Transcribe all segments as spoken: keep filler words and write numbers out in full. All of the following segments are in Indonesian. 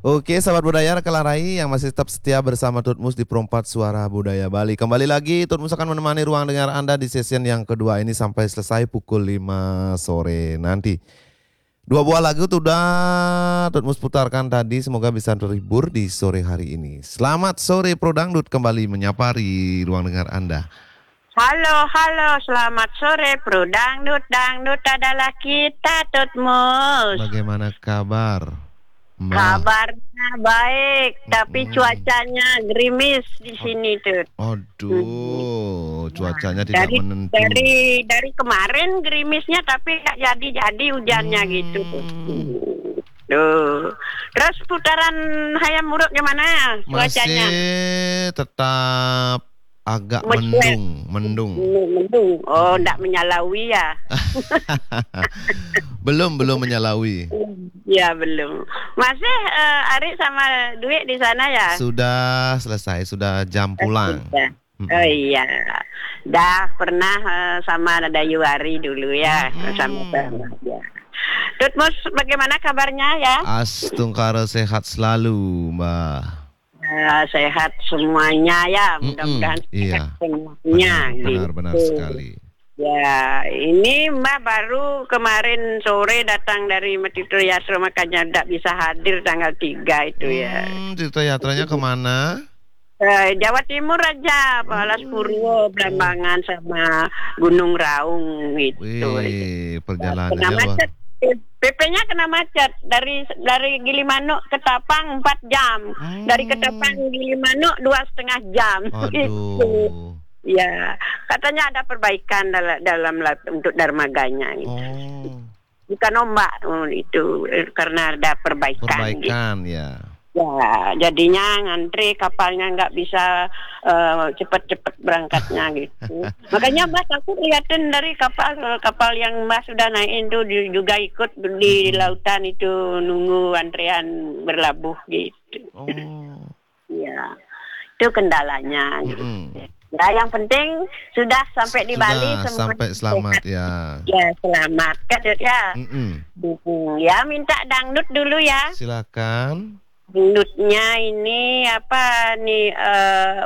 Oke, sahabat budaya Kelarai yang masih tetap setia bersama Tutmus di Perempat Suara Budaya Bali. Kembali lagi, Tutmus akan menemani ruang dengar Anda di session yang kedua ini sampai selesai pukul lima sore nanti. Dua buah lagu sudah Tutmus putarkan tadi, semoga bisa terhibur di sore hari ini. Selamat sore Pro Dangdut, kembali menyapari ruang dengar Anda. Halo, halo, selamat sore Pro Dangdut, Dangdut adalah kita Tutmus. Bagaimana kabar? Mbak. Kabarnya baik, tapi Hmm. cuacanya gerimis di sini tuh. Aduh, cuacanya tidak dari, menentu. Dari dari kemarin gerimisnya, tapi nggak jadi-jadi hujannya Hmm. gitu. Tuh. Terus putaran Hayam Muruk gimana cuacanya? Masih tetap agak Meswet. mendung, mendung. Mendung. Oh, nggak menyalawi ya? belum, belum menyalawi. Ya belum. Masih uh, Ari sama Duit di sana ya? Sudah selesai, sudah jam pulang. Sudah. Oh iya. Dah pernah uh, sama Dayu Ari dulu ya, Hmm. sama-sama ya. Tutmus bagaimana kabarnya ya? Astungkara sehat selalu, Mbak. Uh, sehat semuanya ya, Mm-mm, mudah-mudahan iya. sehat semuanya. Benar-benar gitu. sekali. Ya, ini Mbak baru kemarin sore datang dari Metito Yatro, makanya tidak bisa hadir tanggal tiga itu ya. Hmm, cerita yatranya kemana? Uh, Jawa Timur aja, Palas Purwo, Blambangan sama Gunung Raung gitu. Wih, Kena perjalanannya luar. macet. P P-nya kena macet dari dari Gilimanuk ke Tapang empat jam, Hmm. dari Ketapang Gilimanuk dua setengah jam. Gitu. Aduh. Ya, katanya ada perbaikan dalam dalam untuk dermaganya. Gitu. Oh, Bukan ombak oh, itu karena ada perbaikan. Gitu. perbaikan ya. Ya, jadinya ngantri kapalnya nggak bisa uh, cepet-cepet berangkatnya gitu. Makanya Mbak aku liatin dari kapal kapal yang Mbak sudah naik itu juga ikut di lautan itu nunggu antrian berlabuh gitu. Oh. Ya, itu kendalanya. Gitu. Mm-mm. Ya, yang penting sudah sampai di Sudah, Bali semua sampai selamat ya. Ya, selamat kan ya. Mm-mm. Ya, minta dangdut dulu ya. Silakan. Dangdutnya ini apa nih uh,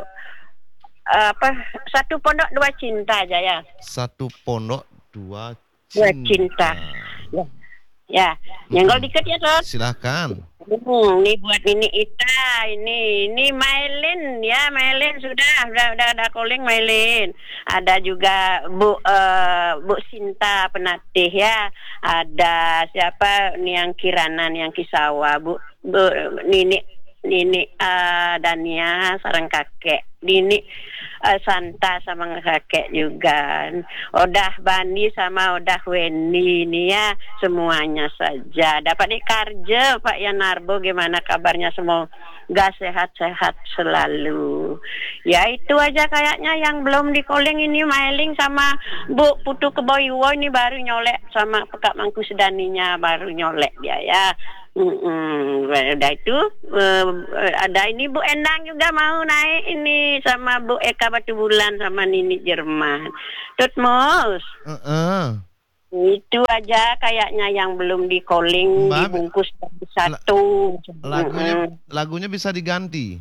apa satu pondok dua cinta aja ya. Satu pondok dua cinta. Dua cinta. Ya, ya. Nyenggol dikit ya Tot. Silakan. Hmm, ini buat ini Ita, ini ini Mailin ya, Mailin sudah sudah udah ada calling Mailin. Ada juga Bu uh, Bu Sinta Penatih ya. Ada siapa nih yang Kiranan yang Kisawa, Bu, Bu Nini Nini uh, Dania sarang kakek. Nini uh, Santa sama kakek juga. Odah Bani sama Odah Weni ini ya, semuanya saja. Dapat dikarja Pak Yanarbo, gimana kabarnya semua? Gak sehat-sehat selalu. Ya itu aja kayaknya yang belum di calling ini mailing sama Bu Putu Keboywo ini baru nyolek sama Pekak Mangku Sedaninya baru nyolek dia ya. Mm-mm. Udah itu uh, ada ini Bu Endang juga mau naik ini sama Bu Eka Batu Bulan sama Nini Jerman. Tutmus. Uh-uh. Itu aja kayaknya yang belum di calling, Mbak, dibungkus satu. Lagunya Mm-mm. lagunya bisa diganti.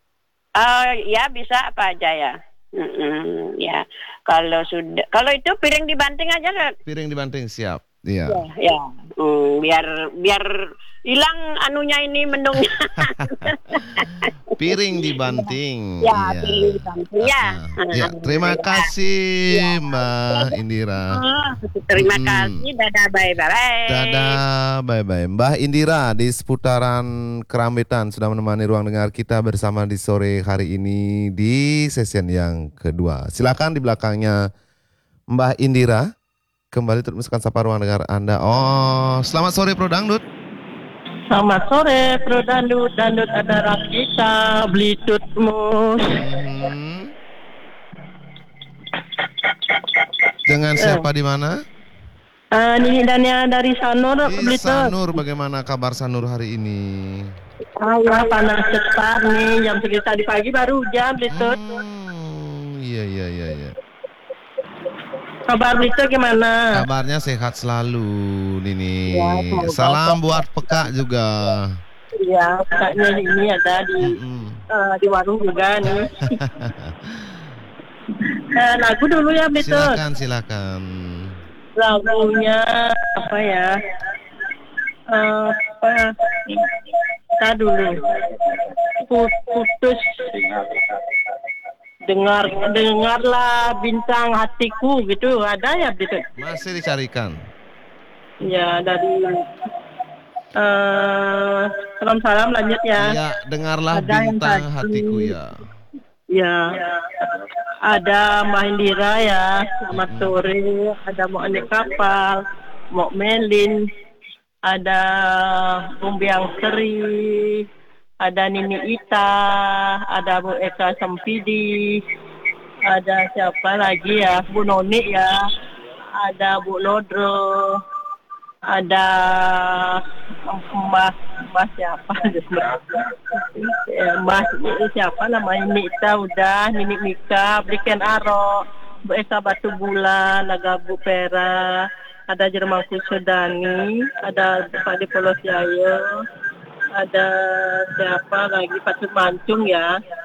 Uh, ya bisa apa aja ya. Mm-mm. Ya kalau sudah kalau itu piring dibanting aja lah. Piring dibanting siap. Iya. Ya, ya. Hmm, biar biar hilang anunya ini mendungnya. Piring dibanting. Ya, Iya. piring dibanting ya. Ah, ya, terima kasih Ya. Mbak Indira. Oh, terima Mm-mm. kasih. Dadah, bye bye. Dadah, bye-bye. Mbah Indira di seputaran Kerambetan sudah menemani ruang dengar kita bersama di sore hari ini di session yang kedua. Silakan di belakangnya Mbah Indira. Kembali teruskan sapa ruang dengar Anda. Oh, selamat sore Pro Dangdut. Selamat sore, Pro Dangdut, Dangdut adalah kita, beli Tutmus. Hmm. Dengan siapa di mana? Uh, Nini Dania dari Sanur, Di beli Tut. Sanur, bagaimana kabar Sanur hari ini? Allah panas cetar nih, jam segitu tadi pagi baru hujan, beli Tut. Hmm, iya iya iya iya. Kabar beli Tut gimana? Kabarnya sehat selalu, Nini. Ya, semoga Salam buat Pekak juga. Ya, kayaknya ini ada di Mm-mm. eh, di warung juga nih. Eh, lagu dulu ya, Betul. Silakan, silakan. Lagunya apa ya? Eh, apa? Kita dulu. Put- Putus. Dengar, dengarlah bintang hatiku gitu. Ada ya, Betul? Masih dicarikan. Ya, dari eh salam-salam lanjut ya. Iya, dengarlah Ada yang bintang tadi. hatiku ya. Ya, ada Mahindira ya, selamat sore. Ada Mau Anek Kapal, Mau Melin, ada Bumbiang Seri, ada Nini Ita, ada Bu Eka Sempidi, ada siapa lagi ya, Bu Noni ya, ada Bu Lodro, ada Mas Mas siapa Eh, Mas siapa namanya Nita udah Nini Mika Bliken Aro Bu Eka Batu Bulan Naga Bu Pera ada Jerman Kusudani ada Pak Dipolo Siayo ada siapa lagi Pak Mancung ya